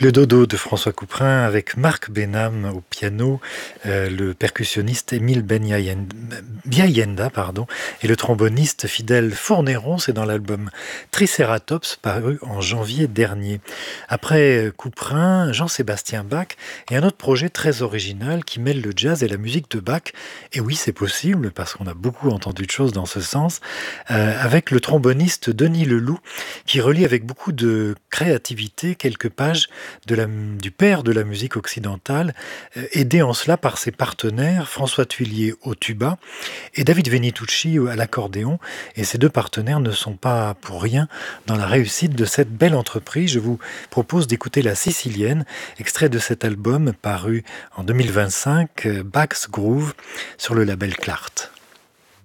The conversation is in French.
Le dodo de François Couperin avec Marc Benham au piano, le percussionniste Émile Biayenda, pardon, et le tromboniste Fidèle Fournéron, c'est dans l'album Triceratops paru en janvier dernier. Après Couperin, Jean-Sébastien Bach et un autre projet très original qui mêle le jazz et la musique de Bach. Et oui, c'est possible parce qu'on a beaucoup entendu de choses dans ce sens, avec le tromboniste Denis Leloup qui relie avec beaucoup de créativité quelques pages du père de la musique occidentale, aidé en cela par ses partenaires, François Thuillier au tuba et David Venitucci à l'accordéon. Et ces deux partenaires ne sont pas pour rien dans la réussite de cette belle entreprise. Je vous propose d'écouter La Sicilienne, extrait de cet album paru en 2025, Bach's Groove, sur le label Clart.